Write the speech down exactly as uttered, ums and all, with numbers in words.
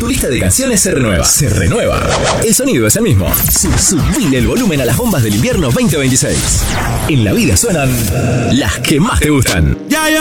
tu lista de canciones se renueva. Se renueva. El sonido es el mismo. Sub subile el volumen a las bombas del invierno veinte veintiséis. En la vida suenan las que más te gustan. Ya, ya.